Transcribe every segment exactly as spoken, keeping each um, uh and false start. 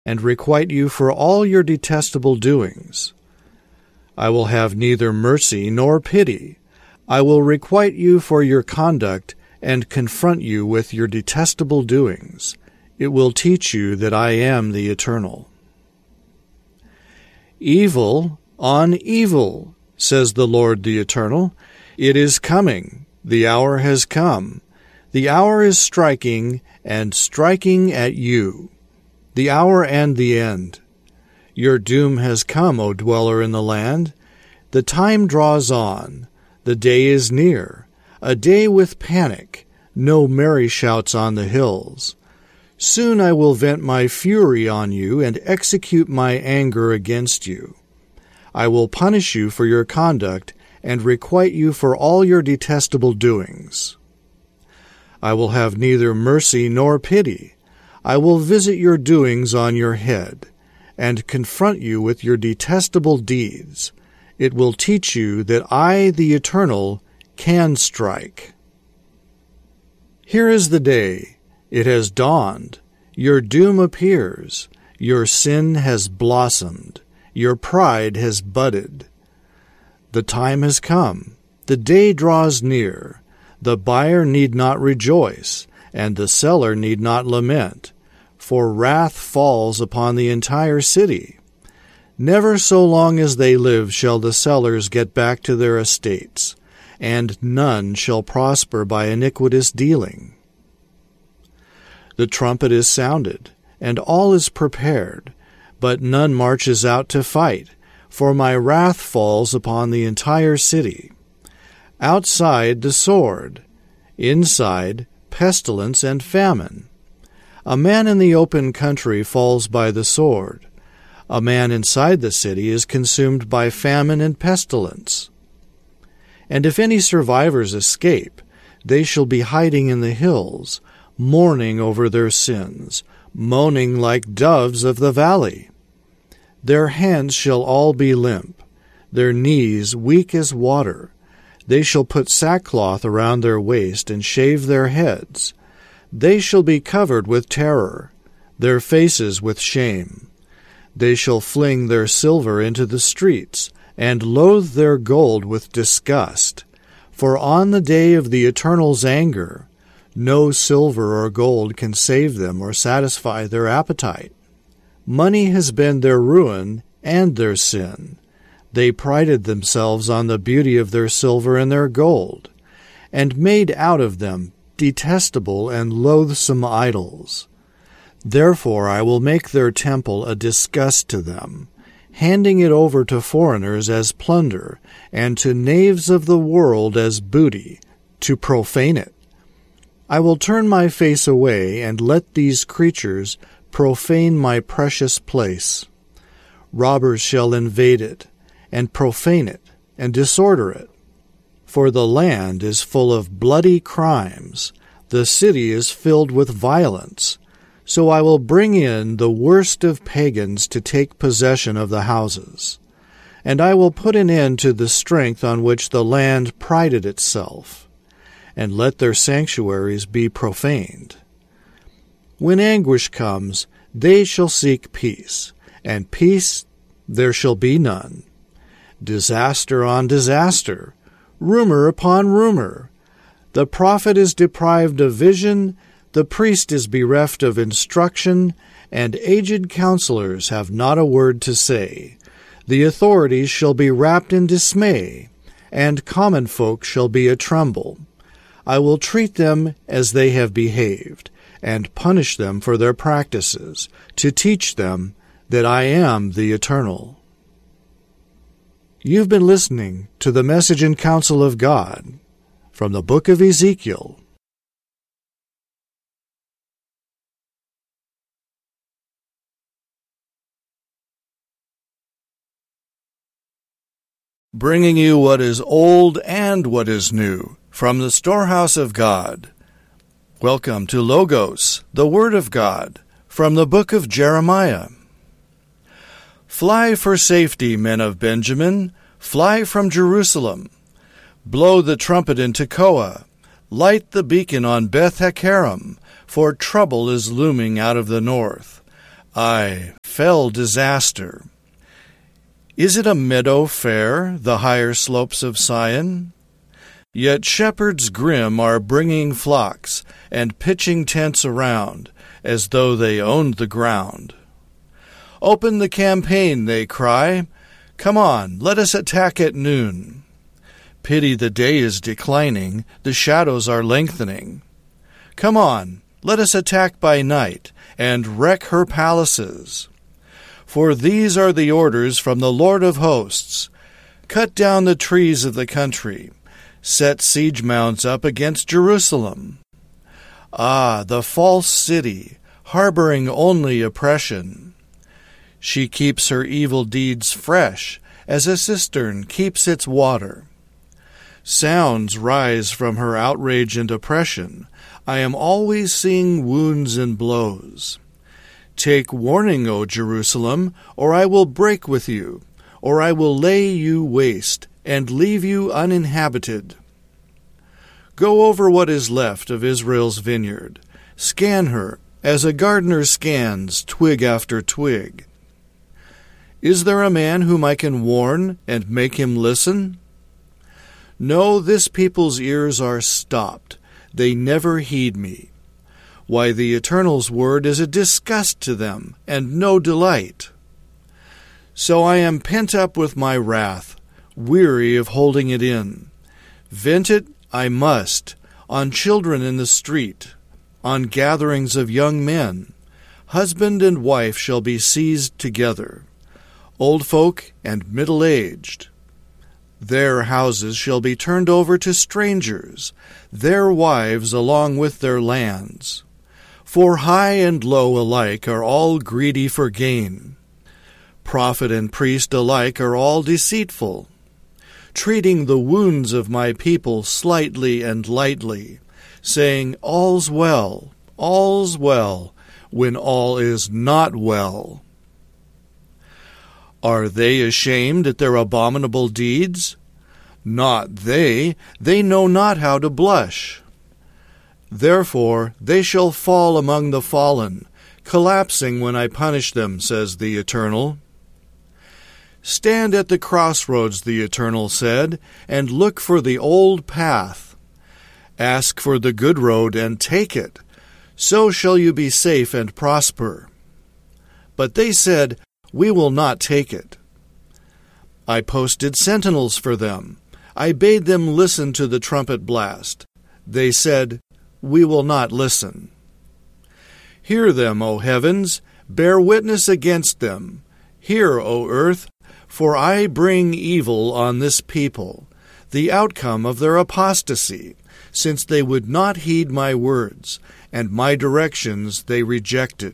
and requite you for all your detestable doings. I will have neither mercy nor pity. I will requite you for your conduct and confront you with your detestable doings. It will teach you that I am the Eternal. Evil on evil, says the Lord the Eternal. It is coming. The hour has come. The hour is striking, and striking at you. The hour and the end. Your doom has come, O dweller in the land. The time draws on. The day is near. A day with panic. No merry shouts on the hills. Soon I will vent my fury on you and execute my anger against you. I will punish you for your conduct and requite you for all your detestable doings. I will have neither mercy nor pity. I will visit your doings on your head, and confront you with your detestable deeds. It will teach you that I, the Eternal, can strike. Here is the day. It has dawned. Your doom appears. Your sin has blossomed. Your pride has budded. The time has come. The day draws near. The buyer need not rejoice, and the seller need not lament, for wrath falls upon the entire city. Never so long as they live shall the sellers get back to their estates, and none shall prosper by iniquitous dealing. The trumpet is sounded, and all is prepared, but none marches out to fight, for my wrath falls upon the entire city. Outside the sword, inside pestilence and famine. A man in the open country falls by the sword. A man inside the city is consumed by famine and pestilence. And if any survivors escape, they shall be hiding in the hills, mourning over their sins, moaning like doves of the valley. Their hands shall all be limp, their knees weak as water. They shall put sackcloth around their waist and shave their heads. They shall be covered with terror, their faces with shame. They shall fling their silver into the streets, and loathe their gold with disgust. For on the day of the Eternal's anger, no silver or gold can save them or satisfy their appetite. Money has been their ruin and their sin. They prided themselves on the beauty of their silver and their gold, and made out of them detestable and loathsome idols. Therefore I will make their temple a disgust to them, handing it over to foreigners as plunder, and to knaves of the world as booty, to profane it. I will turn my face away, and let these creatures profane my precious place. Robbers shall invade it, and profane it, and disorder it. For the land is full of bloody crimes, the city is filled with violence. So I will bring in the worst of pagans to take possession of the houses, and I will put an end to the strength on which the land prided itself, and let their sanctuaries be profaned. When anguish comes, they shall seek peace, and peace there shall be none. Disaster on disaster, rumor upon rumor. The prophet is deprived of vision, the priest is bereft of instruction, and aged counselors have not a word to say. The authorities shall be wrapped in dismay, and common folk shall be atremble. I will treat them as they have behaved, and punish them for their practices, to teach them that I am the Eternal. You've been listening to the Message and Counsel of God from the book of Ezekiel. Bringing you what is old and what is new from the storehouse of God. Welcome to Logos, the Word of God, from the book of Jeremiah. Fly for safety, men of Benjamin, fly from Jerusalem. Blow the trumpet in Tekoa, light the beacon on Beth-Hakkerem, for trouble is looming out of the north. Aye, fell disaster. Is it a meadow fair, the higher slopes of Sion? Yet shepherds grim are bringing flocks and pitching tents around, as though they owned the ground. Open the campaign, they cry. Come on, let us attack at noon. Pity the day is declining, the shadows are lengthening. Come on, let us attack by night, and wreck her palaces. For these are the orders from the Lord of hosts. Cut down the trees of the country. Set siege mounds up against Jerusalem. Ah, the false city, harboring only oppression. She keeps her evil deeds fresh, as a cistern keeps its water. Sounds rise from her outrage and oppression. I am always seeing wounds and blows. Take warning, O Jerusalem, or I will break with you, or I will lay you waste, and leave you uninhabited. Go over what is left of Israel's vineyard. Scan her, as a gardener scans twig after twig. Is there a man whom I can warn and make him listen? No, this people's ears are stopped. They never heed me. Why, the Eternal's word is a disgust to them, and no delight. So I am pent up with my wrath, weary of holding it in. Vent it I must, on children in the street, on gatherings of young men. Husband and wife shall be seized together, old folk and middle-aged. Their houses shall be turned over to strangers, their wives along with their lands. For high and low alike are all greedy for gain. Prophet and priest alike are all deceitful, treating the wounds of my people slightly and lightly, saying, All's well, all's well, when all is not well. Are they ashamed at their abominable deeds? Not they, they know not how to blush. Therefore they shall fall among the fallen, collapsing when I punish them, says the Eternal. Stand at the crossroads, the Eternal said, and look for the old path. Ask for the good road and take it. So shall you be safe and prosper. But they said, We will not take it. I posted sentinels for them. I bade them listen to the trumpet blast. They said, We will not listen. Hear them, O heavens, bear witness against them. Hear, O earth, for I bring evil on this people, the outcome of their apostasy, since they would not heed my words, and my directions they rejected.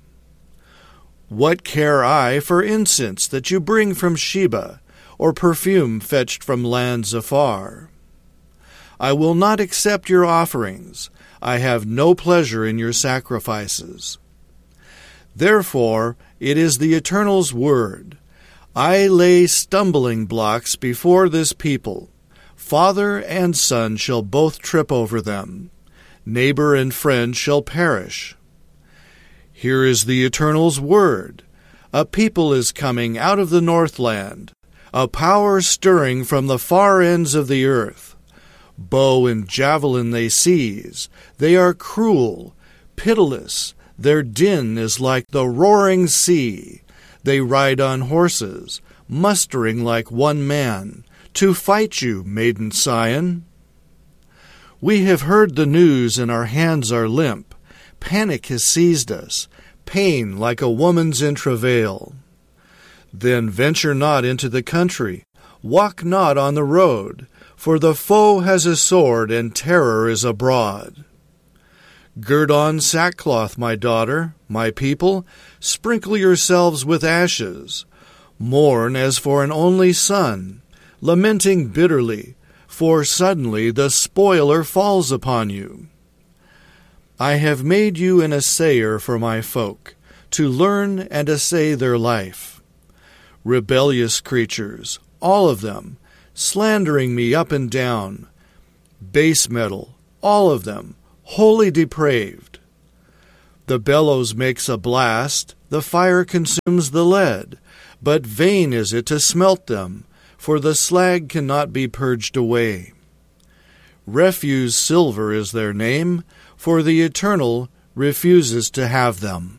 What care I for incense that you bring from Sheba, or perfume fetched from lands afar? I will not accept your offerings. I have no pleasure in your sacrifices. Therefore, it is the Eternal's word. I lay stumbling blocks before this people. Father and son shall both trip over them. Neighbor and friend shall perish. Here is the Eternal's word. A people is coming out of the northland, a power stirring from the far ends of the earth. Bow and javelin they seize. They are cruel, pitiless. Their din is like the roaring sea. They ride on horses, mustering like one man, to fight you, maiden Sion. We have heard the news and our hands are limp. Panic has seized us, pain like a woman's in travail. Then venture not into the country, walk not on the road, for the foe has a sword and terror is abroad. Gird on sackcloth, my daughter, my people, sprinkle yourselves with ashes. Mourn as for an only son, lamenting bitterly, for suddenly the spoiler falls upon you. I have made you an assayer for my folk, to learn and assay their life. Rebellious creatures, all of them, slandering me up and down. Base metal, all of them, wholly depraved. The bellows makes a blast, the fire consumes the lead, but vain is it to smelt them, for the slag cannot be purged away. Refuse silver is their name, for the Eternal refuses to have them.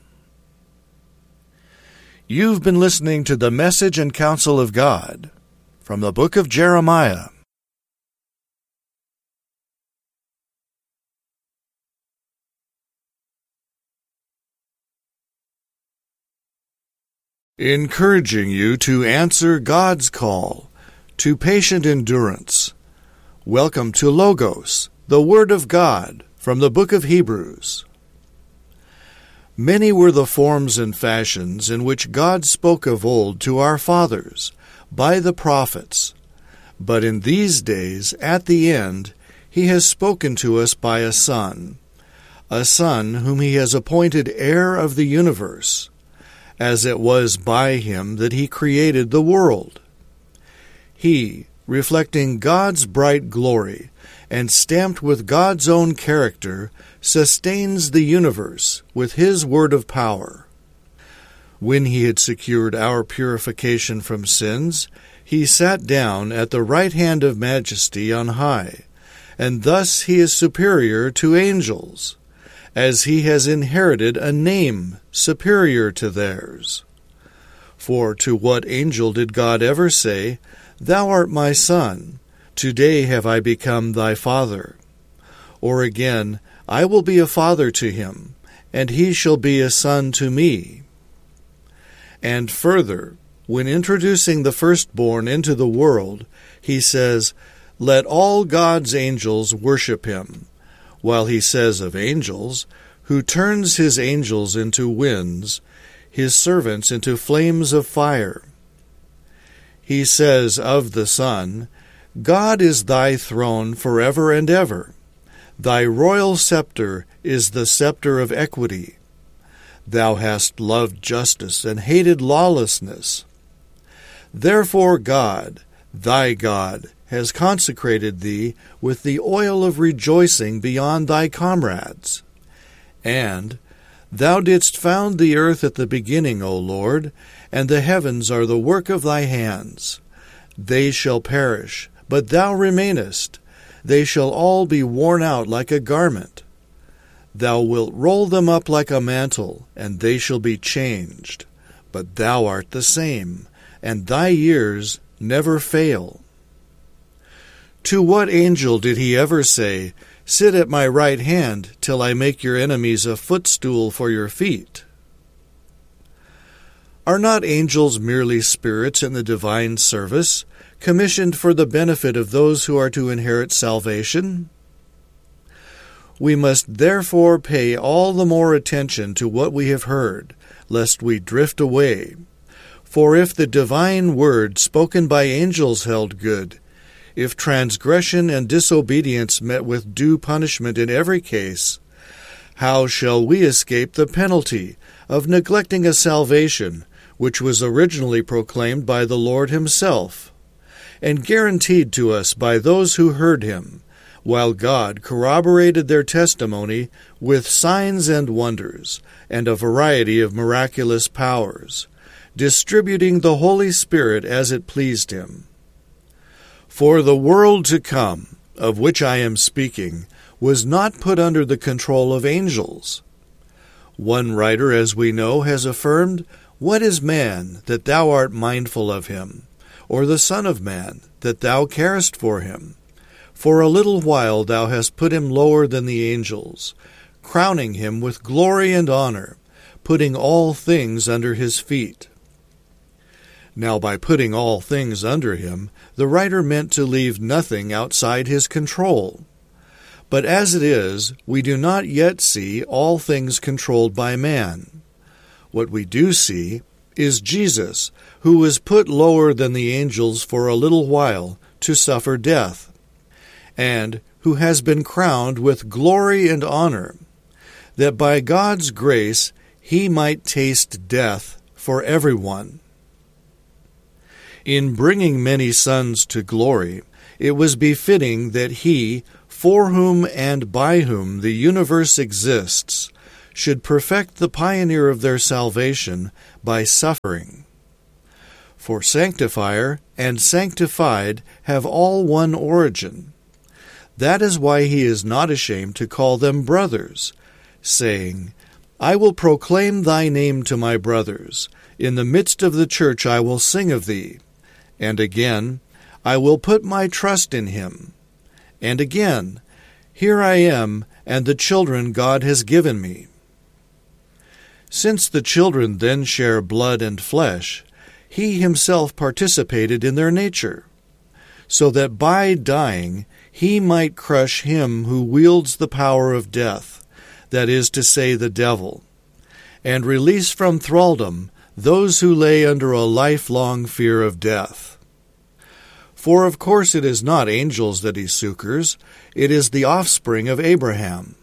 You've been listening to the Message and Counsel of God from the book of Jeremiah. Encouraging you to answer God's call to patient endurance. Welcome to Logos, the Word of God, from the book of Hebrews. Many were the forms and fashions in which God spoke of old to our fathers by the prophets. But in these days, at the end, He has spoken to us by a Son, a Son whom He has appointed heir of the universe, as it was by Him that He created the world. He, reflecting God's bright glory and stamped with God's own character, sustains the universe with His word of power. When He had secured our purification from sins, He sat down at the right hand of majesty on high, and thus He is superior to angels, as He has inherited a name superior to theirs. For to what angel did God ever say, "Thou art my Son, today have I become thy Father"? Or again, "I will be a father to him, and he shall be a son to me"? And further, when introducing the firstborn into the world, He says, "Let all God's angels worship him," while He says of angels, "Who turns His angels into winds, His servants into flames of fire." He says of the Son, "God is thy throne forever and ever. Thy royal scepter is the scepter of equity. Thou hast loved justice and hated lawlessness. Therefore God, thy God, has consecrated thee with the oil of rejoicing beyond thy comrades. And, Thou didst found the earth at the beginning, O Lord, and the heavens are the work of thy hands. They shall perish, but thou remainest. They shall all be worn out like a garment. Thou wilt roll them up like a mantle, and they shall be changed. But thou art the same, and thy years never fail. To what angel did He ever say, "Sit at my right hand till I make your enemies a footstool for your feet"? Are not angels merely spirits in the divine service, commissioned for the benefit of those who are to inherit salvation? We must therefore pay all the more attention to what we have heard, lest we drift away. For if the divine word spoken by angels held good, if transgression and disobedience met with due punishment in every case, how shall we escape the penalty of neglecting a salvation which was originally proclaimed by the Lord Himself, and guaranteed to us by those who heard Him, while God corroborated their testimony with signs and wonders, and a variety of miraculous powers, distributing the Holy Spirit as it pleased Him? For the world to come, of which I am speaking, was not put under the control of angels. One writer, as we know, has affirmed, "What is man, that thou art mindful of him? Or the Son of man, that thou carest for him? For a little while thou hast put him lower than the angels, crowning him with glory and honor, putting all things under his feet." Now by putting all things under Him, the writer meant to leave nothing outside His control. But as it is, we do not yet see all things controlled by man. What we do see is Jesus, who was put lower than the angels for a little while to suffer death, and who has been crowned with glory and honor, that by God's grace He might taste death for everyone. In bringing many sons to glory, it was befitting that He, for whom and by whom the universe exists, should perfect the pioneer of their salvation by suffering. For sanctifier and sanctified have all one origin. That is why he is not ashamed to call them brothers, saying, I will proclaim thy name to my brothers. In the midst of the church I will sing of thee. And again, I will put my trust in him. And again, here I am, and the children God has given me. Since the children then share blood and flesh, he himself participated in their nature, so that by dying he might crush him who wields the power of death, that is to say, the devil, and release from thraldom those who lay under a lifelong fear of death. For of course it is not angels that he succors, it is the offspring of Abraham.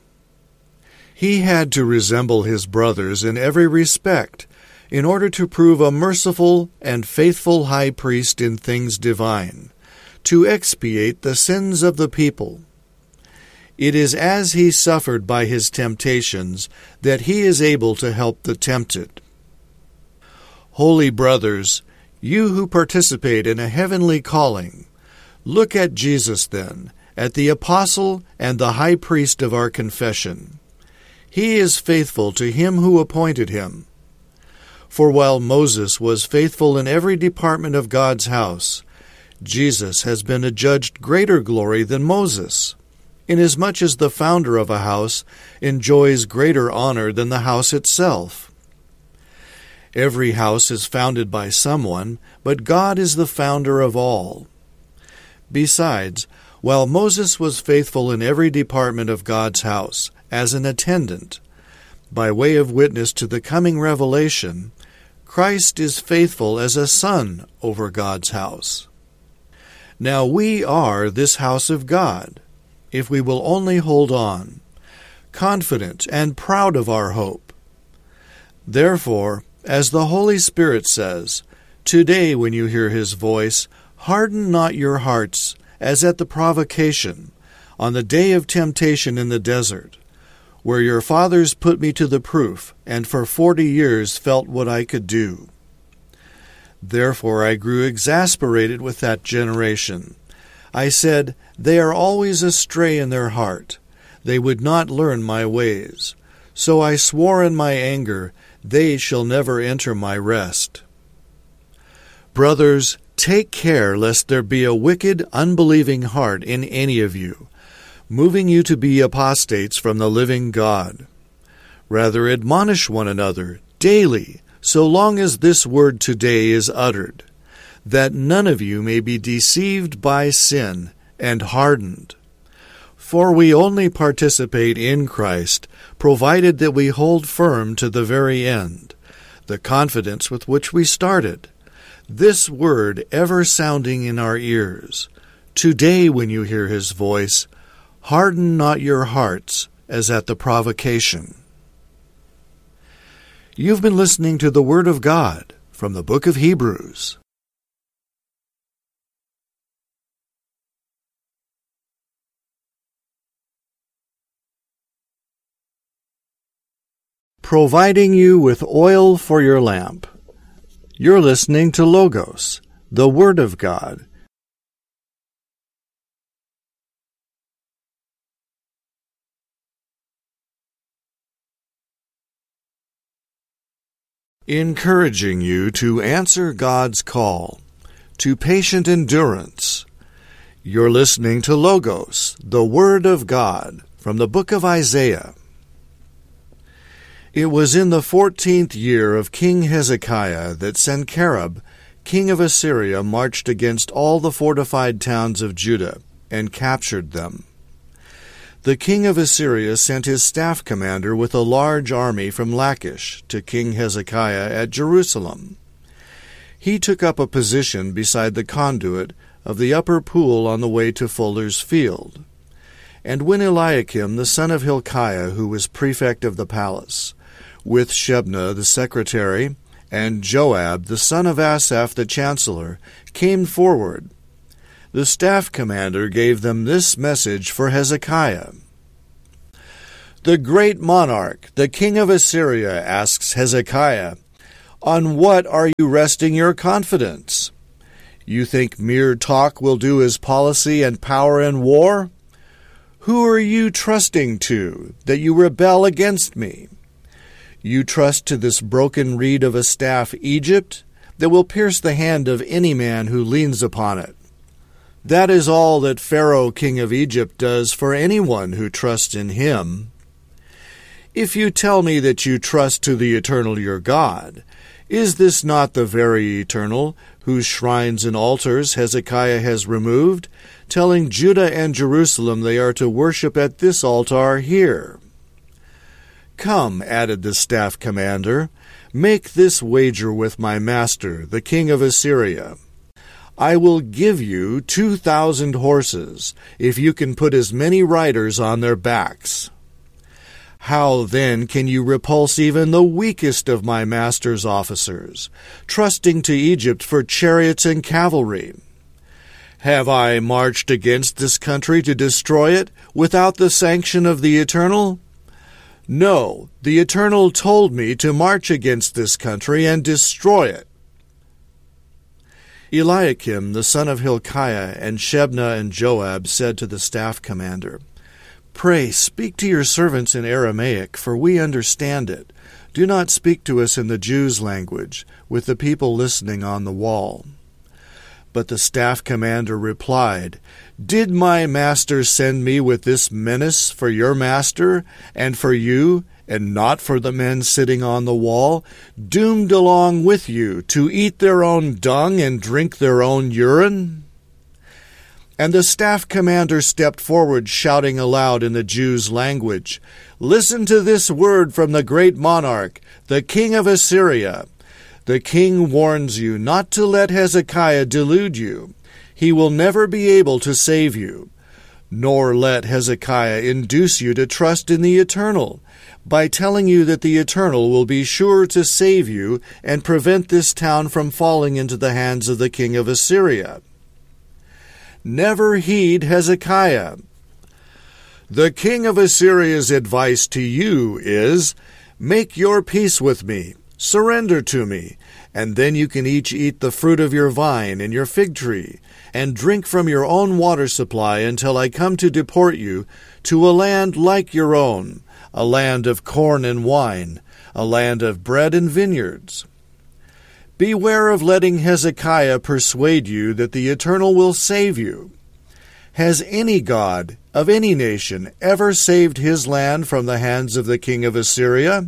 He had to resemble his brothers in every respect, in order to prove a merciful and faithful high priest in things divine, to expiate the sins of the people. It is as he suffered by his temptations that he is able to help the tempted. Holy brothers, you who participate in a heavenly calling, look at Jesus then, at the apostle and the high priest of our confession. He is faithful to him who appointed him. For while Moses was faithful in every department of God's house, Jesus has been adjudged greater glory than Moses, inasmuch as the founder of a house enjoys greater honor than the house itself. Every house is founded by someone, but God is the founder of all. Besides, while Moses was faithful in every department of God's house, as an attendant, by way of witness to the coming revelation, Christ is faithful as a son over God's house. Now we are this house of God, if we will only hold on, confident and proud of our hope. Therefore, as the Holy Spirit says, today when you hear his voice, harden not your hearts, as at the provocation, on the day of temptation in the desert, where your fathers put me to the proof, and for forty years felt what I could do. Therefore I grew exasperated with that generation. I said, they are always astray in their heart. They would not learn my ways. So I swore in my anger, they shall never enter my rest. Brothers, take care lest there be a wicked, unbelieving heart in any of you, moving you to be apostates from the living God. Rather admonish one another daily, so long as this word today is uttered, that none of you may be deceived by sin and hardened. For we only participate in Christ, provided that we hold firm to the very end, the confidence with which we started, this word ever sounding in our ears. Today when you hear his voice, harden not your hearts as at the provocation. You've been listening to the Word of God from the book of Hebrews. Providing you with oil for your lamp. You're listening to Logos, the Word of God. Encouraging you to answer God's call, to patient endurance. You're listening to Logos, the Word of God, from the book of Isaiah. It was in the fourteenth year of King Hezekiah that Sennacherib, king of Assyria, marched against all the fortified towns of Judah and captured them. The king of Assyria sent his staff commander with a large army from Lachish to King Hezekiah at Jerusalem. He took up a position beside the conduit of the upper pool on the way to Fuller's Field. And when Eliakim, the son of Hilkiah, who was prefect of the palace, with Shebna the secretary, and Joab the son of Asaph the chancellor, came forward, the staff commander gave them this message for Hezekiah. The great monarch, the king of Assyria, asks Hezekiah, "On what are you resting your confidence? You think mere talk will do as policy and power in war? Who are you trusting to, that you rebel against me? You trust to this broken reed of a staff, Egypt, that will pierce the hand of any man who leans upon it. That is all that Pharaoh, king of Egypt, does for anyone who trusts in him. If you tell me that you trust to the eternal your God, is this not the very eternal, whose shrines and altars Hezekiah has removed, telling Judah and Jerusalem they are to worship at this altar here?" "Come," added the staff commander, "make this wager with my master, the king of Assyria. I will give you two thousand horses, if you can put as many riders on their backs. How then can you repulse even the weakest of my master's officers, trusting to Egypt for chariots and cavalry? Have I marched against this country to destroy it without the sanction of the Eternal? No, the Eternal told me to march against this country and destroy it." Eliakim the son of Hilkiah and Shebna and Joab said to the staff commander, "Pray speak to your servants in Aramaic, for we understand it. Do not speak to us in the Jews' language, with the people listening on the wall." But the staff commander replied, "Did my master send me with this menace for your master and for you, and not for the men sitting on the wall, doomed along with you to eat their own dung and drink their own urine?" And the staff commander stepped forward, shouting aloud in the Jews' language, "Listen to this word from the great monarch, the king of Assyria. The king warns you not to let Hezekiah delude you. He will never be able to save you. Nor let Hezekiah induce you to trust in the Eternal, by telling you that the Eternal will be sure to save you and prevent this town from falling into the hands of the king of Assyria. Never heed Hezekiah. The king of Assyria's advice to you is, make your peace with me, surrender to me, and then you can each eat the fruit of your vine and your fig tree, and drink from your own water supply until I come to deport you to a land like your own, a land of corn and wine, a land of bread and vineyards. Beware of letting Hezekiah persuade you that the Eternal will save you. Has any god of any nation ever saved his land from the hands of the king of Assyria?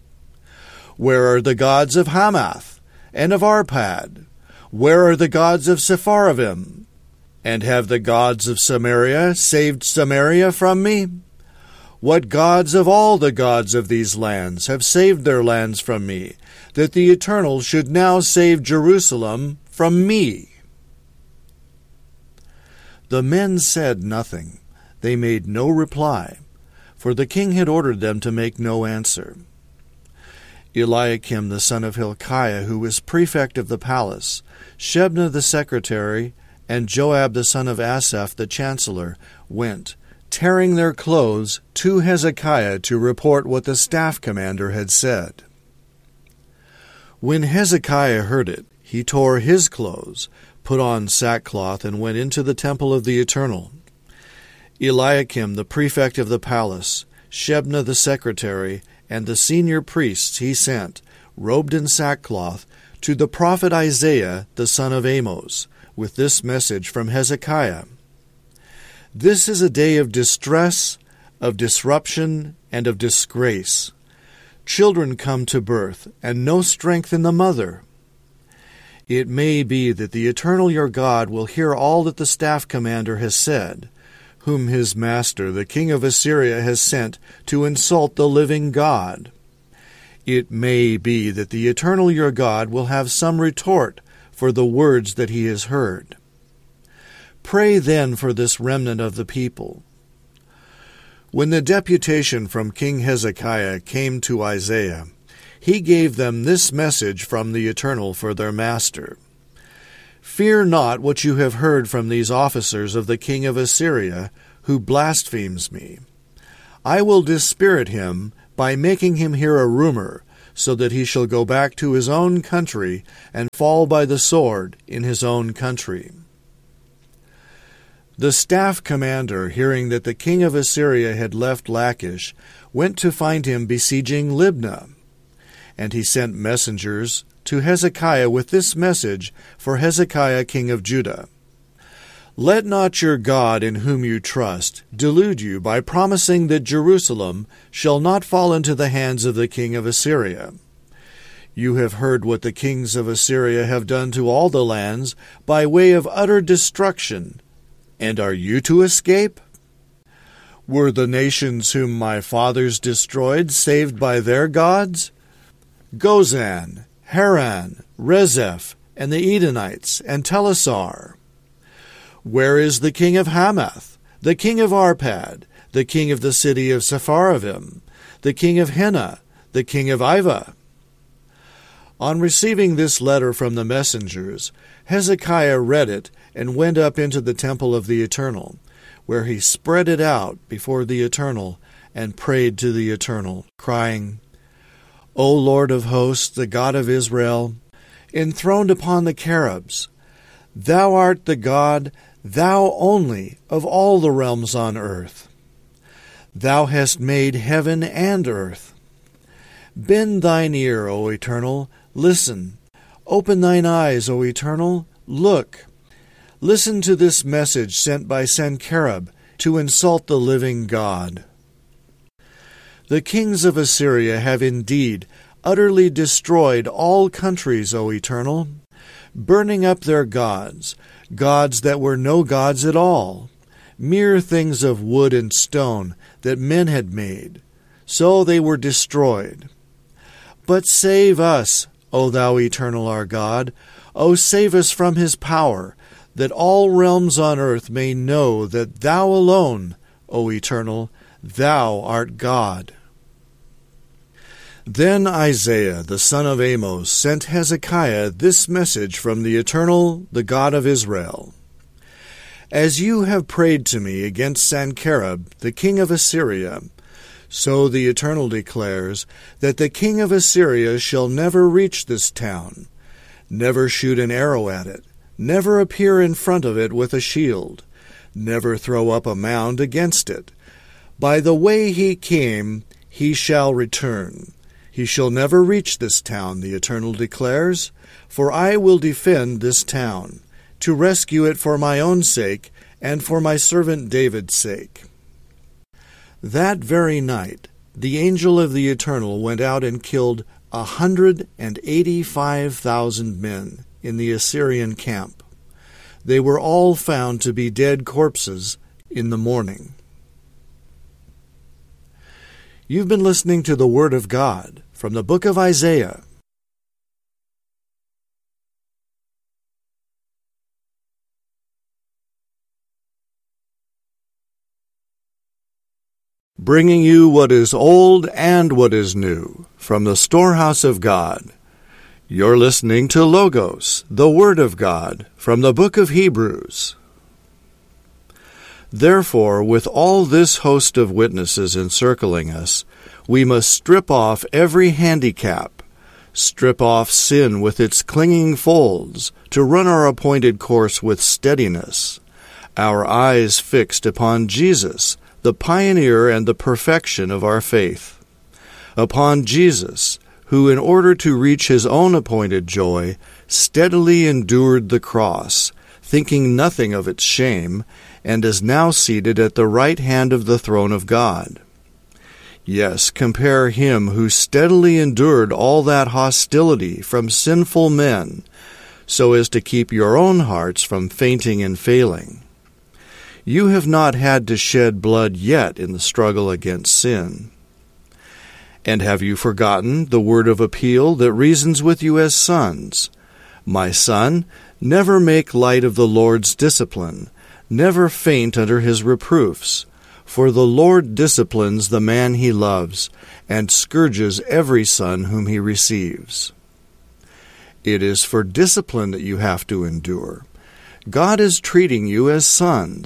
Where are the gods of Hamath and of Arpad? Where are the gods of Sepharvaim? And have the gods of Samaria saved Samaria from me? What gods of all the gods of these lands have saved their lands from me, that the Eternal should now save Jerusalem from me?" The men said nothing. They made no reply, for the king had ordered them to make no answer. Eliakim the son of Hilkiah, who was prefect of the palace, Shebna the secretary, and Joab the son of Asaph the chancellor, went, tearing their clothes, to Hezekiah to report what the staff commander had said. When Hezekiah heard it, he tore his clothes, put on sackcloth, and went into the temple of the Eternal. Eliakim the prefect of the palace, Shebna the secretary, and the senior priests he sent, robed in sackcloth, to the prophet Isaiah the son of Amos, with this message from Hezekiah. This is a day of distress, of disruption, and of disgrace. Children come to birth, and no strength in the mother. It may be that the Eternal your God will hear all that the staff commander has said, whom his master, the king of Assyria, has sent to insult the living God. It may be that the Eternal your God will have some retort for the words that he has heard. Pray then for this remnant of the people. When the deputation from King Hezekiah came to Isaiah, he gave them this message from the Eternal for their master. Fear not what you have heard from these officers of the king of Assyria, who blasphemes me. I will dispirit him by making him hear a rumor, so that he shall go back to his own country and fall by the sword in his own country. The staff commander, hearing that the king of Assyria had left Lachish, went to find him besieging Libnah. And he sent messengers to Hezekiah with this message for Hezekiah king of Judah. Let not your God in whom you trust delude you by promising that Jerusalem shall not fall into the hands of the king of Assyria. You have heard what the kings of Assyria have done to all the lands by way of utter destruction. And are you to escape? Were the nations whom my fathers destroyed saved by their gods? Gozan, Haran, Rezeph, and the Edenites, and Telassar. Where is the king of Hamath, the king of Arpad, the king of the city of Sepharvaim, the king of Hena, the king of Ivah? On receiving this letter from the messengers, Hezekiah read it and went up into the temple of the Eternal, where he spread it out before the Eternal and prayed to the Eternal, crying, O Lord of hosts, the God of Israel, enthroned upon the cherubs, thou art the God, thou only, of all the realms on earth. Thou hast made heaven and earth. Bend thine ear, O Eternal, listen. Open thine eyes, O Eternal, look. Listen to this message sent by Sennacherib to insult the living God. The kings of Assyria have indeed utterly destroyed all countries, O Eternal, burning up their gods, gods that were no gods at all, mere things of wood and stone that men had made. So they were destroyed. But save us, O thou Eternal our God, O save us from his power, that all realms on earth may know that thou alone, O Eternal, thou art God. Then Isaiah the son of Amos sent Hezekiah this message from the Eternal, the God of Israel. As you have prayed to me against Sennacherib, the king of Assyria, so the Eternal declares that the king of Assyria shall never reach this town, never shoot an arrow at it, never appear in front of it with a shield, never throw up a mound against it. By the way he came, he shall return. He shall never reach this town, the Eternal declares, for I will defend this town, to rescue it for my own sake and for my servant David's sake. That very night the angel of the Eternal went out and killed a hundred and eighty-five thousand men in the Assyrian camp. They were all found to be dead corpses in the morning. You've been listening to the Word of God from the book of Isaiah. Bringing you what is old and what is new from the storehouse of God. You're listening to Logos, the Word of God, from the book of Hebrews. Therefore, with all this host of witnesses encircling us, we must strip off every handicap, strip off sin with its clinging folds, to run our appointed course with steadiness, our eyes fixed upon Jesus, the pioneer and the perfection of our faith, upon Jesus, who, in order to reach his own appointed joy, steadily endured the cross, thinking nothing of its shame, and is now seated at the right hand of the throne of God. Yes, compare him who steadily endured all that hostility from sinful men, so as to keep your own hearts from fainting and failing. You have not had to shed blood yet in the struggle against sin. And have you forgotten the word of appeal that reasons with you as sons? My son, never make light of the Lord's discipline, never faint under his reproofs, for the Lord disciplines the man he loves, and scourges every son whom he receives. It is for discipline that you have to endure. God is treating you as sons,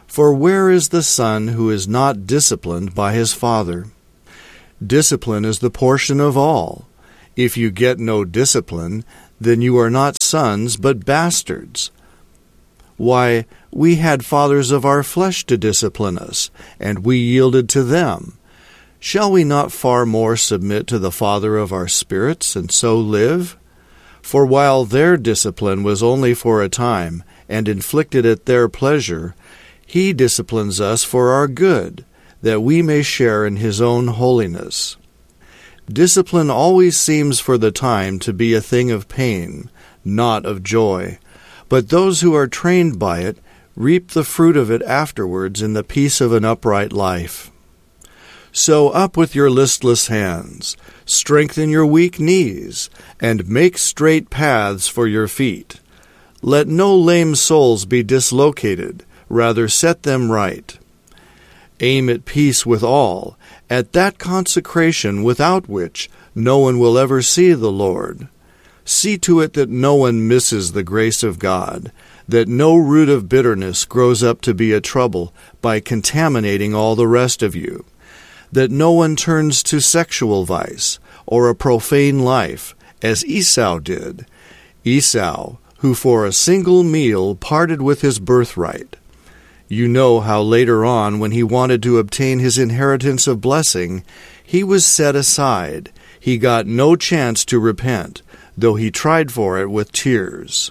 For where is the son who is not disciplined by his father? Discipline is the portion of all. If you get no discipline, then you are not sons, but bastards. Why, we had fathers of our flesh to discipline us, and we yielded to them. Shall we not far more submit to the Father of our spirits, and so live? For while their discipline was only for a time, and inflicted at their pleasure, he disciplines us for our good, that we may share in his own holiness. Discipline always seems for the time to be a thing of pain, not of joy, but those who are trained by it reap the fruit of it afterwards in the peace of an upright life. So up with your listless hands, strengthen your weak knees, and make straight paths for your feet. Let no lame souls be dislocated, rather set them right. Aim at peace with all, at that consecration without which no one will ever see the Lord. See to it that no one misses the grace of God, that no root of bitterness grows up to be a trouble by contaminating all the rest of you, that no one turns to sexual vice or a profane life, as Esau did, Esau, who for a single meal parted with his birthright. You know how later on, when he wanted to obtain his inheritance of blessing, he was set aside. He got no chance to repent, though he tried for it with tears.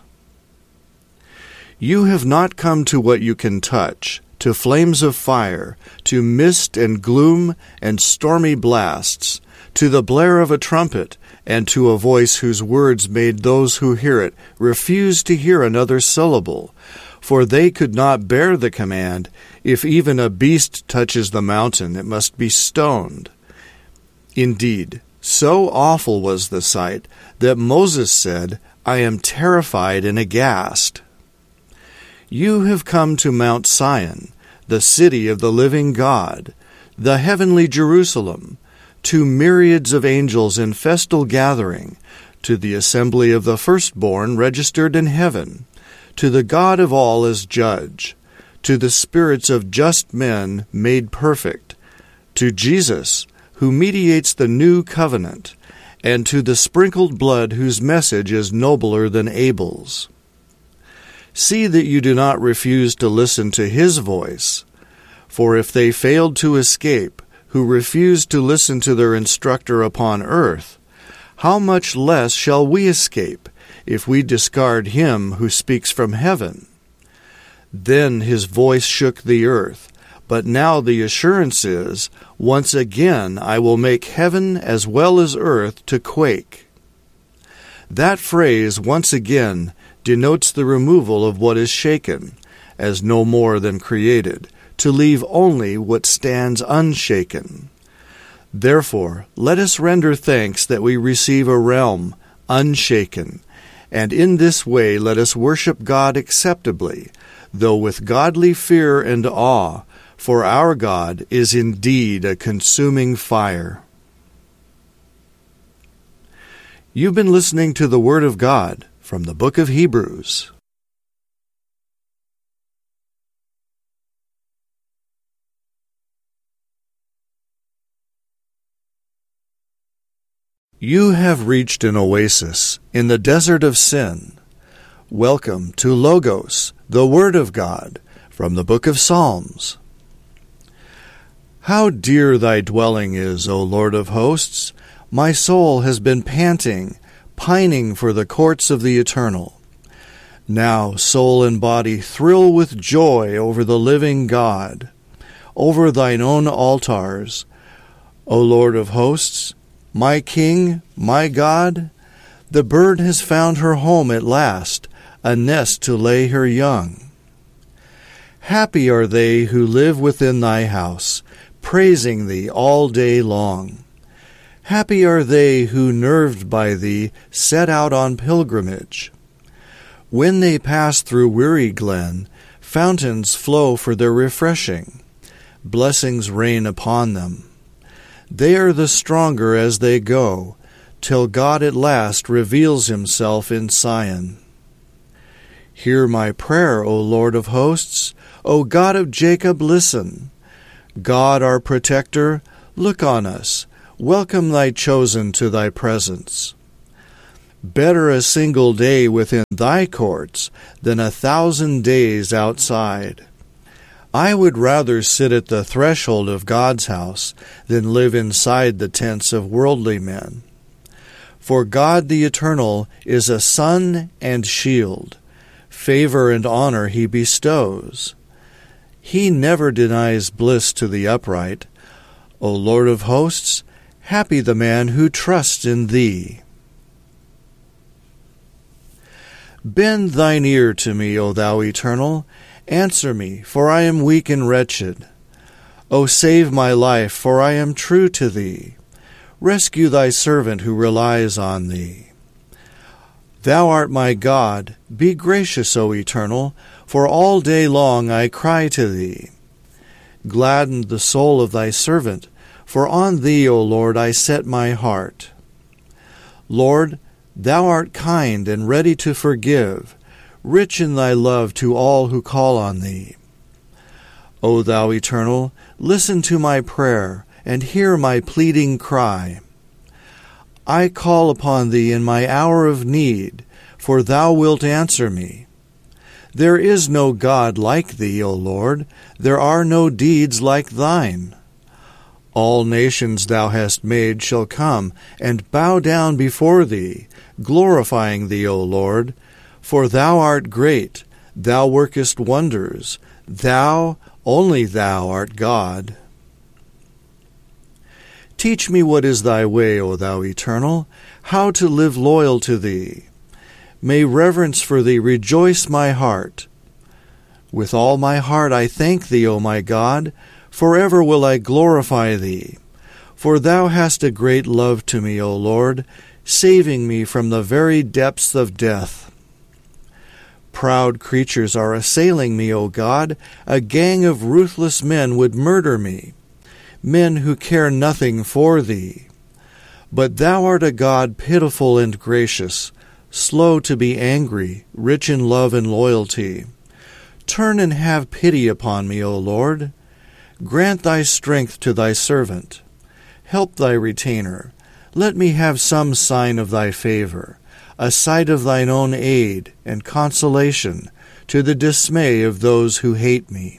You have not come to what you can touch, to flames of fire, to mist and gloom and stormy blasts, to the blare of a trumpet, and to a voice whose words made those who hear it refuse to hear another syllable. For they could not bear the command, if even a beast touches the mountain, it must be stoned. Indeed, so awful was the sight, that Moses said, I am terrified and aghast. You have come to Mount Sion, the city of the living God, the heavenly Jerusalem, to myriads of angels in festal gathering, to the assembly of the firstborn registered in heaven, to the God of all as judge, to the spirits of just men made perfect, to Jesus, who mediates the new covenant, and to the sprinkled blood whose message is nobler than Abel's. See that you do not refuse to listen to his voice, for if they failed to escape, who refused to listen to their instructor upon earth, how much less shall we escape, if we discard him who speaks from heaven? Then his voice shook the earth, but now the assurance is, once again I will make heaven as well as earth to quake. That phrase, once again, denotes the removal of what is shaken, as no more than created, to leave only what stands unshaken. Therefore, let us render thanks that we receive a realm unshaken, and in this way let us worship God acceptably, though with godly fear and awe, for our God is indeed a consuming fire. You've been listening to the Word of God from the book of Hebrews. You have reached an oasis in the desert of sin. Welcome to Logos, the Word of God, from the book of Psalms. How dear thy dwelling is, O Lord of hosts! My soul has been panting, pining for the courts of the Eternal. Now soul and body thrill with joy over the living God, over thine own altars, O Lord of hosts, my King, my God. The bird has found her home at last, a nest to lay her young. Happy are they who live within thy house, praising thee all day long. Happy are they who, nerved by thee, set out on pilgrimage. When they pass through Weary Glen, fountains flow for their refreshing. Blessings rain upon them. They are the stronger as they go, till God at last reveals himself in Sion. Hear my prayer, O Lord of hosts. O God of Jacob, listen. God our protector, look on us. Welcome thy chosen to thy presence. Better a single day within thy courts than a thousand days outside. I would rather sit at the threshold of God's house than live inside the tents of worldly men. For God the Eternal is a sun and shield. Favor and honor he bestows. He never denies bliss to the upright. O Lord of hosts, happy the man who trusts in thee. Bend thine ear to me, O thou Eternal. Answer me, for I am weak and wretched. O save my life, for I am true to thee. Rescue thy servant who relies on thee. Thou art my God. Be gracious, O Eternal, for all day long I cry to thee. Gladden the soul of thy servant, for on thee, O Lord, I set my heart. Lord, thou art kind and ready to forgive, rich in thy love to all who call on thee. O thou Eternal, listen to my prayer, and hear my pleading cry. I call upon thee in my hour of need, for thou wilt answer me. There is no God like thee, O Lord, there are no deeds like thine. All nations thou hast made shall come and bow down before thee, glorifying thee, O Lord, for thou art great, thou workest wonders, thou, only thou art God. Teach me what is thy way, O thou Eternal, how to live loyal to thee. May reverence for thee rejoice my heart. With all my heart I thank thee, O my God, forever will I glorify thee. For thou hast a great love to me, O Lord, saving me from the very depths of death. Proud creatures are assailing me, O God. A gang of ruthless men would murder me, men who care nothing for thee. But thou art a God pitiful and gracious, slow to be angry, rich in love and loyalty. Turn and have pity upon me, O Lord. Grant thy strength to thy servant. Help thy retainer. Let me have some sign of thy favor, a sight of thine own aid and consolation to the dismay of those who hate me.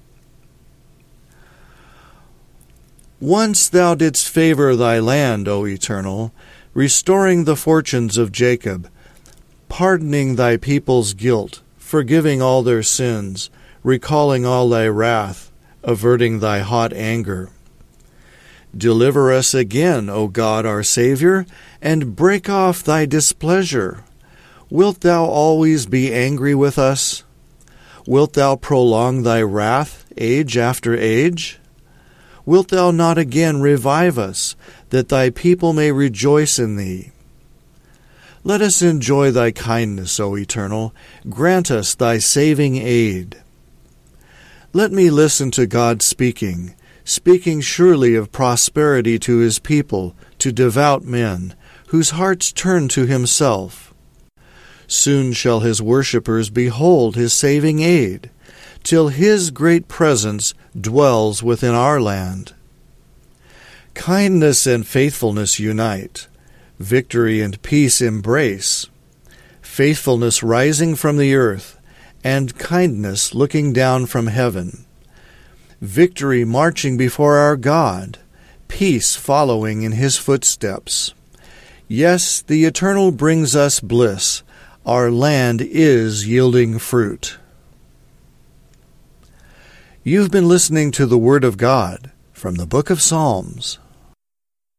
Once thou didst favor thy land, O Eternal, restoring the fortunes of Jacob, pardoning thy people's guilt, forgiving all their sins, recalling all thy wrath, averting thy hot anger. Deliver us again, O God our Savior, and break off thy displeasure. Wilt thou always be angry with us? Wilt thou prolong thy wrath age after age? Wilt thou not again revive us, that thy people may rejoice in thee? Let us enjoy thy kindness, O Eternal. Grant us thy saving aid. Let me listen to God speaking, speaking surely of prosperity to his people, to devout men, whose hearts turn to himself. Soon shall his worshippers behold his saving aid, till his great presence dwells within our land. Kindness and faithfulness unite, victory and peace embrace, faithfulness rising from the earth, and kindness looking down from heaven, victory marching before our God, peace following in his footsteps. Yes, the Eternal brings us bliss. Our land is yielding fruit. You've been listening to the Word of God from the Book of Psalms.